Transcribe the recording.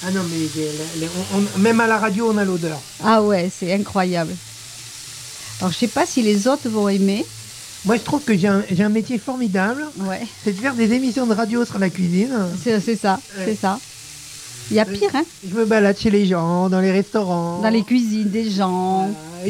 Ah non, mais même à la radio, on a l'odeur. Ah ouais, c'est incroyable. Alors, je sais pas si les autres vont aimer. Moi, je trouve que j'ai un métier formidable. Ouais, C'est de faire des émissions de radio sur la cuisine. c'est ça, Ouais. c'est ça. Il y a pire, hein, Je me balade chez les gens, dans les restaurants. dans les cuisines des gens. Voilà.